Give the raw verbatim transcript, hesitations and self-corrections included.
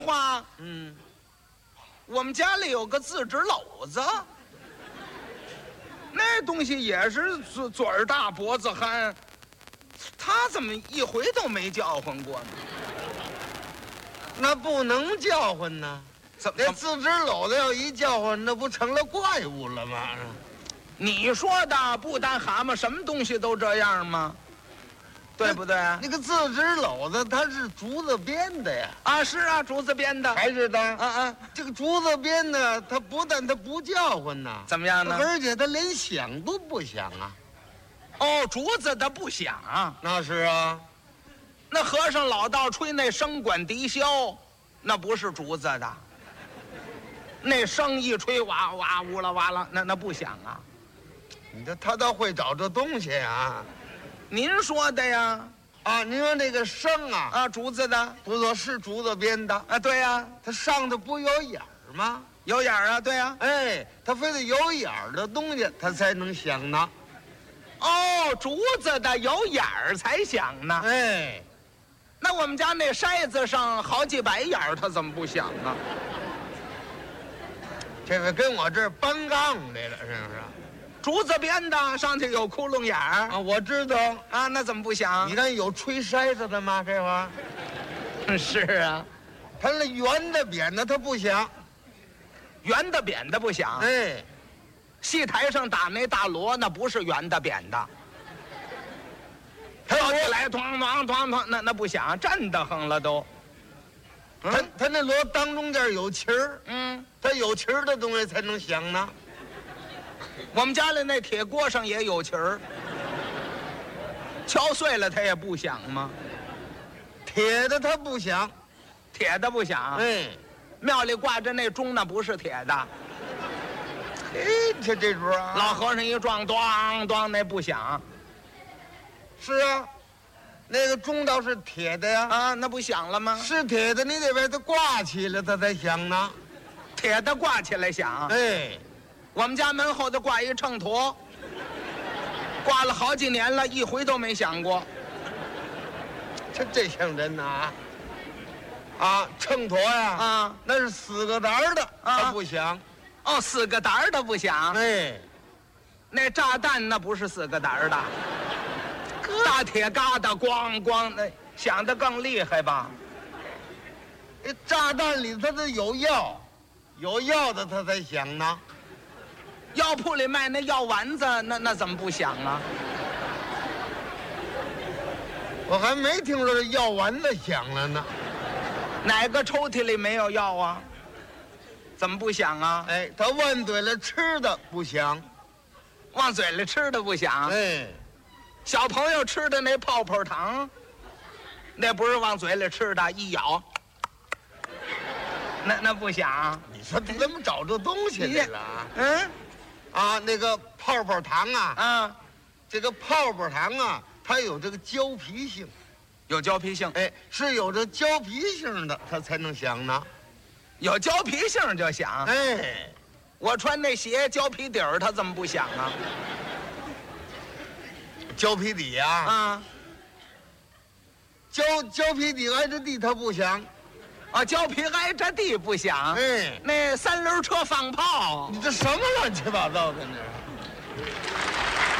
话， 嗯， 我们家里有个自制篓子，那东西也是嘴嘴儿大脖子憨，他怎么一回都没叫唤过呢？ 那不能叫唤呢。 怎么那自制篓子要一叫唤，那不成了怪物了吗？ 你说的不单蛤蟆，什么东西都这样吗？对不对？ 那个自制篓子它是竹子编的呀。 啊，是啊，竹子编的。 还是的。 啊啊， 这个竹子编的，它不但它不叫唤呐， 怎么样呢？ 而且它连响都不响啊。 哦，竹子它不响啊。 那是啊。 那和尚老道吹那笙管笛箫，那不是竹子的。那声一吹，哇哇呜啦哇啦，那那不响啊。 你这他倒会找这东西啊。 您说的呀？ 啊，您说那个笙啊， 啊，竹子的， 不错，是竹子编的啊，对呀， 它上头不有眼儿吗？ 有眼儿啊，对呀。 哎，它非得有眼儿的东西，它才能响呢。 哦，竹子的有眼儿才响呢。 哎， 那我们家那筛子上好几百眼儿，它怎么不响啊？ 这个跟我这儿搬杠来了，是不是？ 竹子编的，上去有窟窿眼儿啊，我知道啊，那怎么不响？ 你看有吹筛子的吗？这玩意儿是啊， 它那圆的扁的它不响， 圆的扁的不响。 哎， 戏台上打那大锣，那不是圆的扁的，跳起来咣咣咣咣，那那不响，震得慌了都。 它它那锣当中间有旗儿， 嗯， 它有旗儿的东西才能响呢。 我们家里那铁锅上也有旗儿，敲碎了它也不响吗？ 铁的它不响， 铁的不响。 哎， 庙里挂着那钟，那不是铁的。 哎，这这主啊， 老和尚一撞，咣咣，那不响是啊，那个钟倒是铁的呀， 啊，那不响了吗？ 是铁的，你得把它挂起来，它才响呢。 铁的挂起来响。 哎， 我们家门后头挂一秤砣，挂了好几年了，一回都没响过。 这这像人呐！啊，秤砣呀， 啊， 那是死个胆儿的， 啊它不响。 哦，四个胆儿的不响。 哎， 那炸弹那不是四个胆儿的，大铁疙瘩咣咣，那响得更厉害吧？ 这炸弹里它得有药，有药的它才响呢。 药铺里卖那药丸子，那那怎么不响啊？ 我还没听说这药丸子响了呢。 哪个抽屉里没有药啊？怎么不响啊？ 哎，它往嘴里吃的不响。 往嘴里吃的不响。 哎， 小朋友吃的那泡泡糖，那不是往嘴里吃的，一咬，那那不响。 你说他怎么找这东西来了啊？ 嗯啊，那个泡泡糖啊， 啊， 这个泡泡糖啊，它有这个胶皮性， 有胶皮性。 哎，是有这胶皮性的，它才能响呢。 有胶皮性就响。 哎， 我穿那鞋胶皮底儿，它怎么不响啊？ 胶皮底呀、啊， 啊胶胶皮底挨着地它不响。 啊，胶皮挨着地不响。 哎， 那三轮车放炮， 你这什么乱七八糟的呢？